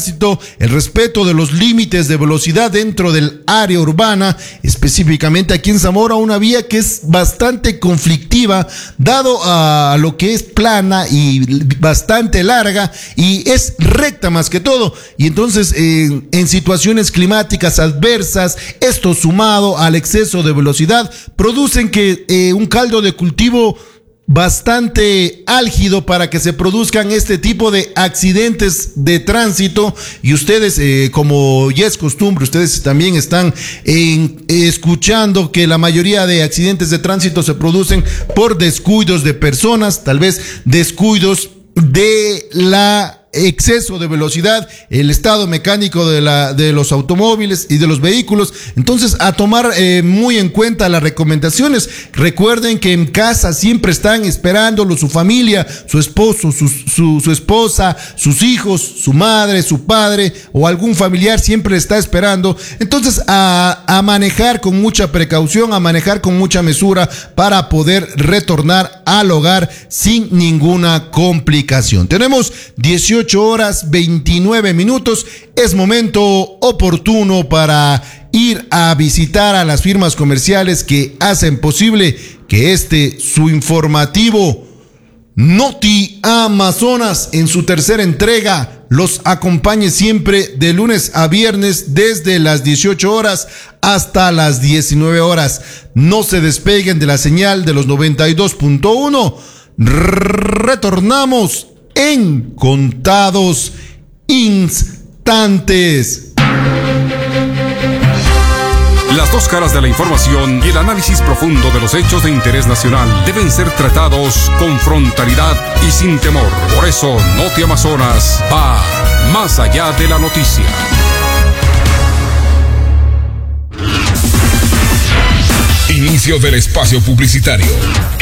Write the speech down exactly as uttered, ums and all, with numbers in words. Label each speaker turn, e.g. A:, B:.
A: el respeto de los límites de velocidad dentro del área urbana, específicamente aquí en Zamora, una vía que es bastante conflictiva, dado a lo que es plana y bastante larga y es recta más que todo. Y entonces eh, en situaciones climáticas adversas, esto sumado al exceso de velocidad, producen que eh, un caldo de cultivo bastante álgido para que se produzcan este tipo de accidentes de tránsito. Y ustedes, eh, como ya es costumbre, ustedes también están en, eh, escuchando que la mayoría de accidentes de tránsito se producen por descuidos de personas, tal vez descuidos de la exceso de velocidad, el estado mecánico de, la, de los automóviles y de los vehículos. Entonces, a tomar eh, muy en cuenta las recomendaciones. Recuerden que en casa siempre están esperándolo su familia, su esposo, su, su, su esposa, sus hijos, su madre, su padre o algún familiar siempre está esperando. Entonces, a, a manejar con mucha precaución, a manejar con mucha mesura para poder retornar al hogar sin ninguna complicación. Tenemos dieciocho horas veintinueve minutos, es momento oportuno para ir a visitar a las firmas comerciales que hacen posible que este su informativo Noti Amazonas en su tercera entrega los acompañe siempre de lunes a viernes desde las dieciocho horas hasta las diecinueve horas. No se despeguen de la señal de los noventa y dos punto uno. Retornamos en contados instantes.
B: Las dos caras de la información y el análisis profundo de los hechos de interés nacional deben ser tratados con frontalidad y sin temor. Por eso, Noti Amazonas va más allá de la noticia.
C: Inicio del espacio publicitario.